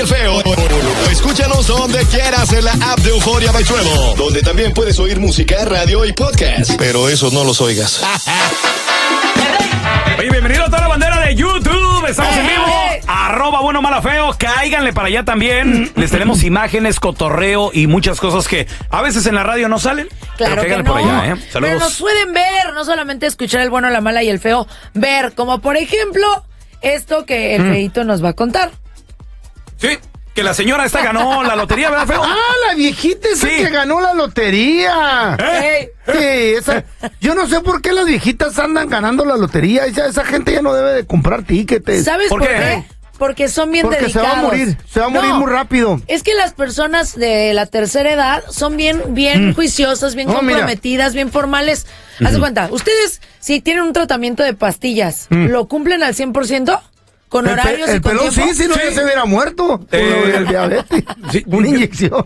el Feo. Escúchanos donde quieras en la app de Euforia by Treble, donde también puedes oír música, radio y podcast. Pero esos no los oigas. Oye, bienvenido a toda la bandera de YouTube. Estamos en vivo. @buenomalafeo. Cáiganle para allá también. Les tenemos imágenes, cotorreo y muchas cosas que a veces en la radio no salen. Claro pero que no. por allá, ¿eh? Saludos. Pero nos pueden ver, no solamente escuchar el bueno, la mala y el feo. Ver, como por ejemplo, esto que el feito nos va a contar. Sí, que la señora esta ganó la lotería, ¿verdad, feo? Ah, la viejita esa Sí. que ganó la lotería. Sí, esa. Yo no sé por qué las viejitas andan ganando la lotería. Esa gente ya no debe de comprar tickets. ¿Sabes por qué? Porque son bien Porque dedicados. se va a morir muy rápido. Es que las personas de la tercera edad son bien juiciosas, bien comprometidas, bien formales. Haz de cuenta, ustedes, si tienen un tratamiento de pastillas, ¿lo cumplen al 100%? ¿Con horarios y el con pelón tiempo? sí, no ya se hubiera muerto. Por el diabetes. Sí. Una inyección.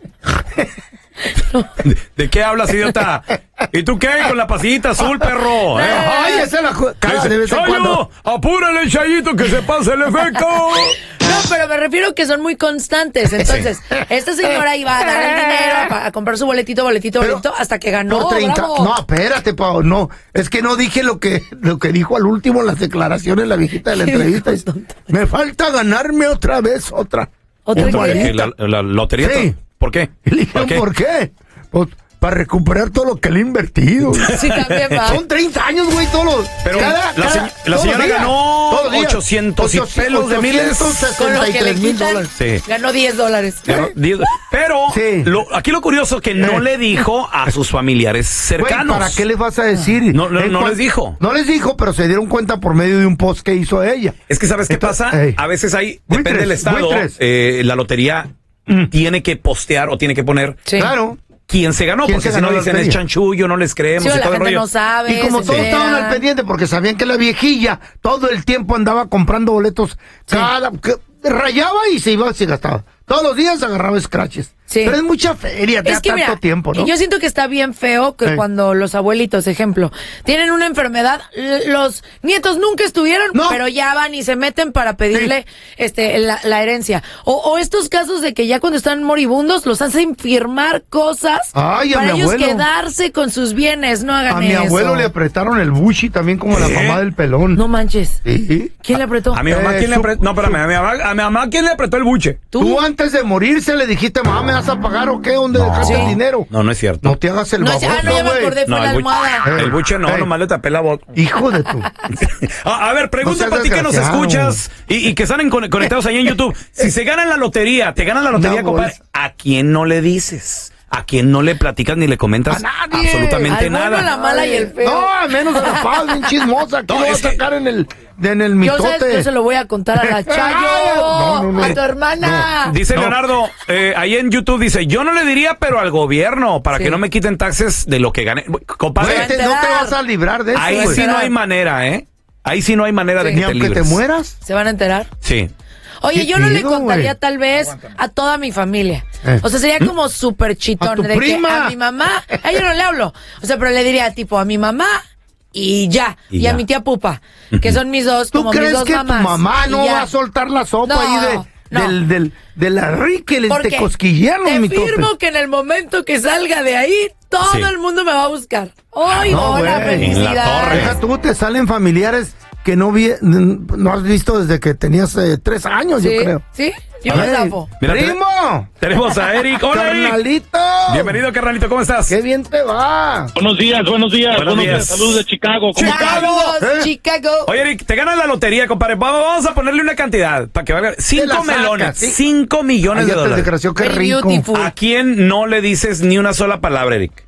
¿De qué hablas, idiota? ¿Y tú qué? Con la pasillita azul, perro. Ay, esa es la cara de vez en cuando. Apúrale, Chayito, que se pase el efecto. No, pero me refiero que son muy constantes. Entonces, esta señora iba a dar el dinero a comprar su boletito, hasta que ganó. Por 30. ¡Bravo! No, espérate, Pau, no. Es que no dije lo que dijo al último en las declaraciones la viejita de la entrevista. Me falta ganarme otra vez, otra. ¿Otra qué? ¿La lotería? Sí. ¿Por qué? Y le dijeron, ¿por qué? Pues para recuperar todo lo que le he invertido. Sí, también va. Son 30 años, güey, todos. Pero la señora ganó 800 y pelos de miles. Con lo que le quitan, $863,000. Sí. ganó $10. Ganó 10. Pero Sí. aquí lo curioso que no le dijo a sus familiares cercanos. Güey, ¿para qué les vas a decir? No les dijo. No les dijo, pero se dieron cuenta por medio de un post que hizo ella. Es que ¿sabes qué pasa? A veces hay, depende del estado, la lotería tiene que postear o tiene que poner Sí. Claro. quién se ganó, porque si no la dicen lotería? es chanchullo, no les creemos Sí, y la todo el gente rollo. no sabe. Y como se todos estaban enteran. al pendiente porque sabían que la viejilla todo el tiempo andaba comprando boletos, rayaba y se iba, se gastaba. Todos los días agarraba scratches. Sí. Pero es mucha feria, te da tanto mira, tiempo, ¿no? yo siento que está bien feo que cuando los abuelitos, ejemplo, tienen una enfermedad, los nietos nunca estuvieron, pero ya van y se meten para pedirle la herencia. O estos casos de que ya cuando están moribundos los hacen firmar cosas Ay, a para mi ellos abuelo. quedarse con sus bienes. No hagan A mi eso. abuelo le apretaron el bushi también como la mamá del pelón. No manches. Sí. ¿Quién le apretó? A mi mamá, ¿quién le apretó? No, espérame, a mi mamá, ¿quién le apretó el buche? Tú antes de morirse le dijiste, mamá, ¿me vas a pagar o qué? ¿Dónde dejaste el dinero? No es cierto. No te hagas el baboso, ya me güey. acordé, fue No, la el buche, almohada. el buche no, nomás le tapé la boca. Hijo de tu. A ver, pregunta No seas para ti que nos desgraciado. escuchas y que están conectados ahí en YouTube. Si se ganan la lotería, te ganan la lotería, No, compadre, ¿a quién no le dices? ¿A quién no le platicas ni le comentas? A nadie. Absolutamente Al bueno, nada. la mala y el feo. No, a menos a la paz, bien chismosa. ¿Qué No, lo va a es que- sacar en el Yo mitote? se lo voy a contar a la Chayo, No. a tu hermana. Dice Leonardo, ahí en YouTube dice, yo no le diría, pero al gobierno, para que no me quiten taxes de lo que gane. Compadre, Güey, no te vas a librar de eso, ahí güey. sí no hay manera, ¿eh? Ahí sí no hay manera de Sí. que Ni te aunque te libres. mueras. ¿Se van a enterar? Sí. Oye, ¿Qué yo no le pedo, contaría güey? tal vez a toda mi familia. O sea, sería como súper chitón. ¿A tu de prima? que a mi mamá, a ella no le hablo. O sea, pero le diría tipo a mi mamá y ya. Y Y ya. a mi tía Pupa, que son mis dos, ¿Tú como mis crees dos que mamás. tu mamá y no ya. va a soltar la sopa No, ahí de la rica y Porque te cosquillearon, te mi tope? firmo que en el momento que salga de ahí, todo Sí. el mundo me va a buscar. ¡Ay, No, hola, güey. En la felicidad! torre. Deja tú, te salen familiares que no has visto desde que tenías 3 años, ¿Sí? yo creo. ¿Sí? Yo me Ey, zafo. Mira, ¡Primo! Tenemos a Eric. Hola, Eric. ¡Carnalito! Bienvenido, carnalito, ¿cómo estás? ¡Qué bien te va! Buenos días. Buenos días. Saludos de Chicago. ¿Cómo están? Saludos, ¿Eh? Chicago. Oye, Eric, te ganas la lotería, compadre. Vamos a ponerle una cantidad para que valga. 5 la sacas, melones. ¿sí? 5 millones Ay, de ya te dólares. desgració, qué Very rico. beautiful. ¿A quién no le dices ni una sola palabra, Eric?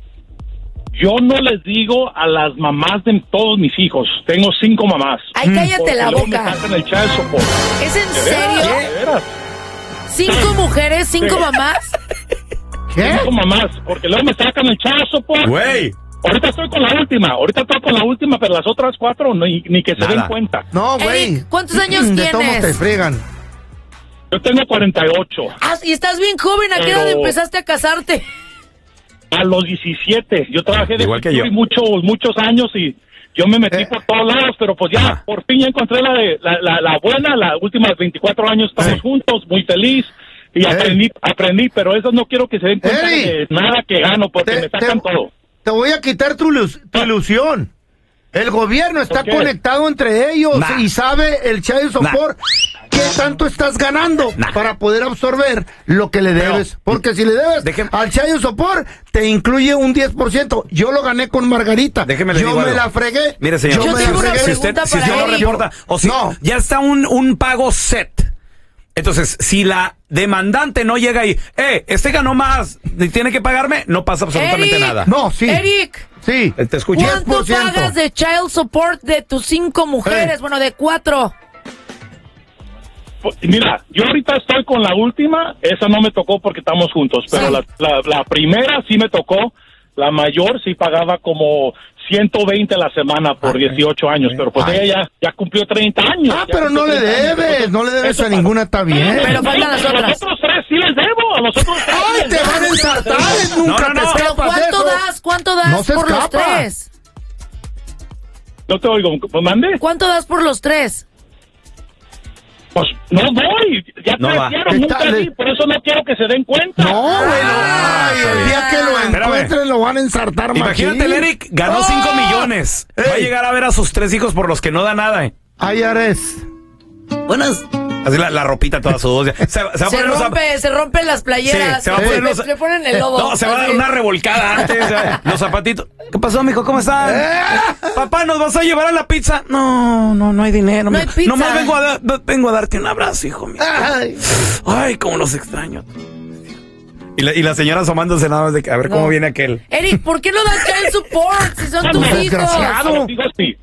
Yo no les digo a las mamás de todos mis hijos. Tengo 5 mamás. Ay, cállate Porque la luego boca. me sacan el child support. ¿Es en ¿De veras? serio? ¿De veras? 5 mujeres, 5 mamás. ¿Qué? 5 mamás. Porque luego me sacan el child support. Güey. Ahorita estoy con la última. Pero las otras 4 ni que se Nada. den cuenta. No, güey. Eric, ¿cuántos años De todos tienes? te fregan. Yo tengo 48. Ah, y estás bien joven. ¿A qué edad Pero- empezaste a casarte? A los 17. Yo trabajé de Igual que yo. muchos años y yo me metí por todos lados, pero pues ya, por fin ya encontré la buena, las últimas 24 años estamos juntos, muy feliz. Y aprendí, pero eso no quiero que se den cuenta de nada que gano, porque me sacan todo. Te voy a quitar tu ilusión. El gobierno está conectado entre ellos y sabe el child support qué tanto estás ganando para poder absorber lo que le debes. Porque si le debes al child support, te incluye un 10%. Yo lo gané con Margarita. Yo me la fregué. Mire, señor, yo tengo una si usted no reporta, o si ya está un pago set. Entonces, si la demandante no llega ahí, este ganó más, tiene que pagarme, no pasa absolutamente nada. No, sí. Eric. Sí. Te escucho. ¿Cuánto pagas de child support de tus 5 mujeres? Bueno, de 4. Pues, mira, yo ahorita estoy con la última, esa no me tocó porque estamos juntos, pero la primera sí me tocó, la mayor sí pagaba como 120 a la semana por 18 años, pero pues ella ya cumplió 30 años. Pero no le debes a ninguna, está bien. Pero faltan las otras. A los otros 3 sí les debo, a los otros 3. ¡Ay, te van a ensartar! Nunca te escapas de eso. ¿Cuánto das por los 3? No te oigo, ¿pues mande? ¿Cuánto das por los 3? Pues no doy, ya crecieron, nunca di, por eso no quiero que se den cuenta. No, bueno, el día que lo encuentren lo van a ensartar más. Imagínate, el Eric ganó 5 millones. Va a llegar a ver a sus 3 hijos por los que no da nada. Ay, Ares. Buenas. Así la ropita toda sudosa. Se rompen las playeras. Sí, le ponen el lodo. No, se va a dar una revolcada antes. Los zapatitos. ¿Qué pasó, mijo? ¿Cómo estás? Papá, ¿nos vas a llevar a la pizza? No hay dinero. No hay pizza. Nomás vengo a darte un abrazo, hijo mío. Ay, cómo los extraño. Y la señora asomándose nada más de que a ver cómo viene aquel. Eric, ¿por qué no das child support si son tus hijos? A los hijos sí.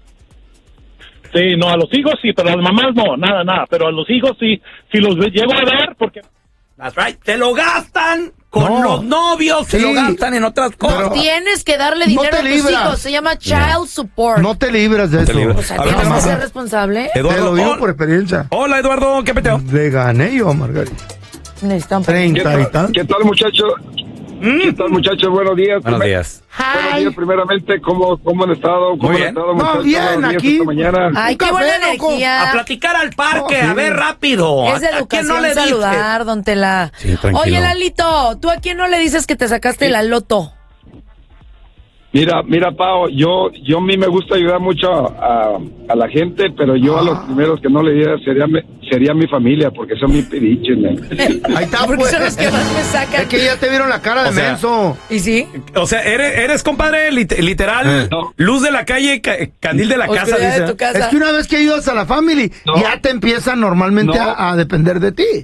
Sí, no, a los hijos sí, pero a las mamás no, nada, pero a los hijos sí, si los llego a dar, porque... That's right, te lo gastan con los novios, se lo gastan en otras cosas. Tienes que darle dinero a tus hijos, se llama child support. No te libras de eso. O sea, tienes que ser responsable. Eduardo, te lo digo por experiencia. Hola, Eduardo, ¿qué peteo? Le gané yo a Margarita. Necesitan 30 y tanto. ¿Qué tal, muchachos? ¿Qué tal, muchachos? Buenos días. Buenos días. Buenos días, primeramente. ¿Cómo han estado? ¿Cómo han estado, muchachos? No, bien, aquí. Esta mañana? Ay, qué buena energía. A platicar al parque, a ver, rápido. Es de educación saludar, don Tela. Sí, tranquilo. Oye, Lalito, ¿tú a quién no le dices que te sacaste la loto? Mira, Pao, yo a mí me gusta ayudar mucho a la gente, pero yo a los primeros que no le diera sería mi familia, porque son mi pediches, Ahí está, porque pues. son los que más me sacan. Es que ya te vieron la cara de menso. ¿Y sí? O sea, eres compadre, literal, luz de la calle, candil de la casa, dice. De tu casa. Es que una vez que ayudas a la family, ya te empiezan normalmente a depender de ti.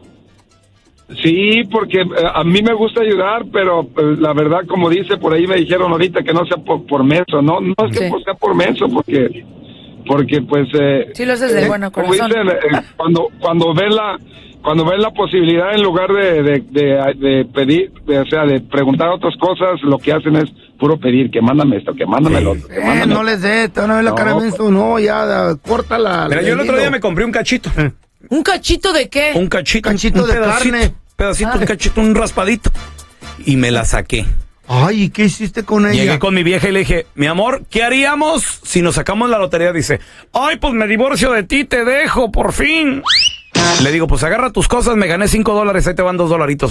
Sí, porque a mí me gusta ayudar, pero la verdad, como dice, por ahí me dijeron ahorita que no sea por menso, no es que sea por menso, porque pues... sí lo haces de bueno corazón. Como dicen, cuando ven la posibilidad, en lugar de pedir, de preguntar otras cosas, lo que hacen es puro pedir, que mándame esto, que mándame lo otro, que mándame no les dé, te van a ver la cara de menso, no, ya, córtala. Mira, yo el otro día me compré un cachito. ¿Un cachito de qué? Un cachito de carne. Un cachito, un raspadito. Y me la saqué. Ay, ¿y qué hiciste con ella? Llegué con mi vieja y le dije, mi amor, ¿qué haríamos si nos sacamos la lotería? Dice, ay, pues me divorcio de ti, te dejo, por fin. Le digo, pues agarra tus cosas, me gané $5, ahí te van $2.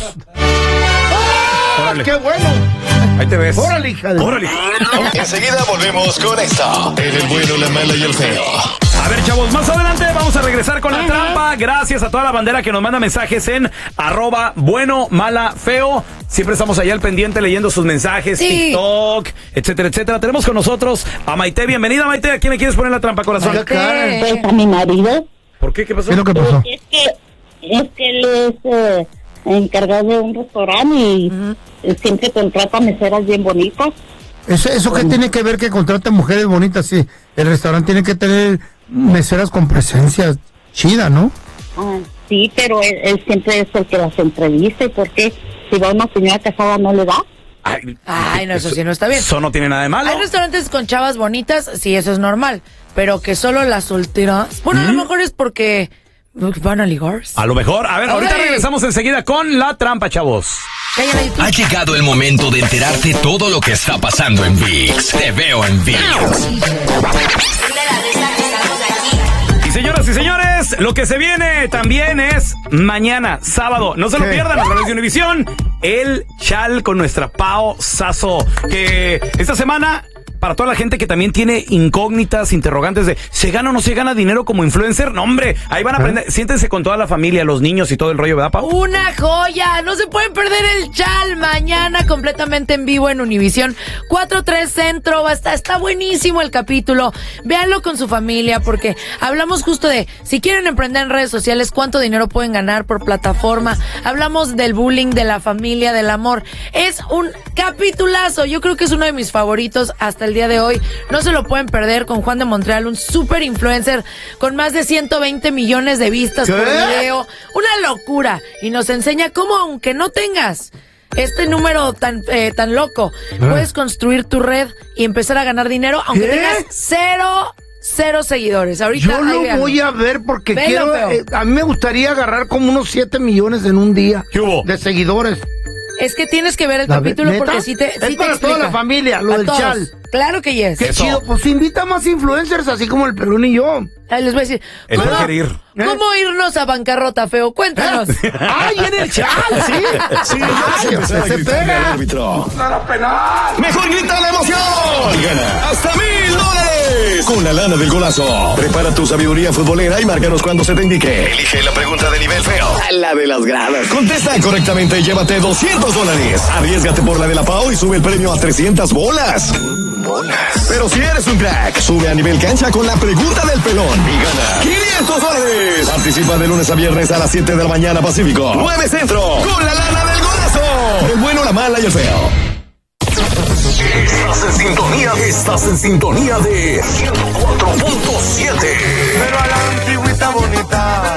¡Órale! ¡Qué bueno! Ahí te ves. ¡Órale, hija de... ¡Órale! Enseguida volvemos con esto. En el bueno, la mala y el feo. A ver, chavos, más adelante vamos a regresar con la trampa. Gracias a toda la bandera que nos manda mensajes en @bueno-mala-feo. Siempre estamos allá al pendiente leyendo sus mensajes, TikTok, etcétera, etcétera. Tenemos con nosotros a Maite. Bienvenida, Maite. ¿A quién le quieres poner la trampa, corazón? Pues a mi marido. ¿Por qué? ¿Qué pasó? ¿Qué es lo que pasó? Es que él es encargado de un restaurante y siempre contrata meseras bien bonitas. ¿Eso qué tiene que ver que contrata mujeres bonitas? Sí, el restaurante tiene que tener meseras con presencia chida, ¿no? Sí, pero él siempre es el que las entrevista. ¿Y por qué? Si va una señora casada, ¿no le da? Ay, no, eso sí no está bien. Eso no tiene nada de malo. Hay restaurantes con chavas bonitas, sí, eso es normal. Pero que solo las solteras... Bueno, a lo mejor es porque ¿Van a ligar? A lo mejor. A ver, ahorita regresamos enseguida con la trampa, chavos. Ha llegado el momento de enterarte todo lo que está pasando en ViX. Te veo en ViX. Y señoras y señores, lo que se viene también es mañana, sábado. No se lo pierdan a través de Univisión. El Chal con nuestra Pao Sasso. Que esta semana... Para toda la gente que también tiene incógnitas, interrogantes de ¿se gana o no se gana dinero como influencer? No, hombre, ahí van a aprender. Siéntense con toda la familia, los niños y todo el rollo, ¿verdad, Pau? ¡Una joya! No se pueden perder el Chal mañana completamente en vivo en Univisión 4-3 Centro. Está buenísimo el capítulo. Véanlo con su familia porque hablamos justo de si quieren emprender en redes sociales, cuánto dinero pueden ganar por plataforma. Hablamos del bullying, de la familia, del amor. Es un capitulazo. Yo creo que es uno de mis favoritos hasta el día de hoy. No se lo pueden perder con Juan de Montreal, un super influencer con más de 120 millones de vistas por video. Una locura. Y nos enseña cómo, aunque no tengas este número tan loco, puedes construir tu red y empezar a ganar dinero, aunque tengas cero seguidores. Ahorita yo lo voy a ver porque quiero. A mí me gustaría agarrar como unos 7 millones en un día. ¿Qué hubo? De seguidores. Es que tienes que ver el capítulo porque sí te para explica. toda la familia, lo del Chal. Claro que yes. Qué chido. Pues invita más influencers así como el Pelón y yo. Les voy a decir. ¿Cómo irnos a bancarrota, feo? Cuéntanos. ¡Ay, en el Chal! Sí. Se pega. ¡Nada penal! ¡Mejor grita la emoción! Y gana hasta $1,000 con la lana del golazo. Prepara tu sabiduría futbolera y márcanos cuando se te indique. Elige la pregunta de nivel feo. La de las gradas. Contesta correctamente y llévate $200. Arriésgate por la de la Pau y sube el premio a 300 bolas. Pero si eres un crack, sube a nivel cancha con la pregunta del pelón y gana $500. Participa de lunes a viernes a las 7 de la mañana Pacífico, 9 Centro, con la lana del golazo. El bueno, la mala y el feo. Estás en sintonía de 104.7. Pero a la antigüita bonita